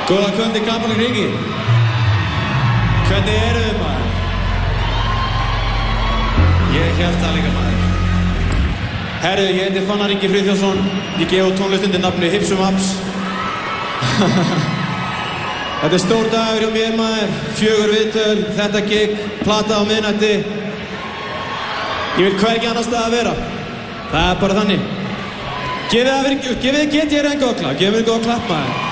Góða kvöldi, Kampalinn Ríki. Hvernig eru þið, maður? Ég hélt það líka, maður. Herru, ég heiti Fannar Ingi Friðjónsson. Ég gef út tónlist undir nafni Hipsum Haps. Þetta er stór dagur hjá mér, maður. 4 viðtöl, þetta gig, plata á miðnætti. Ég vil hvergi annars stað að vera. Það er bara þannig. Gefið GTR en góð klapp, gefið mér góð klapp, maður.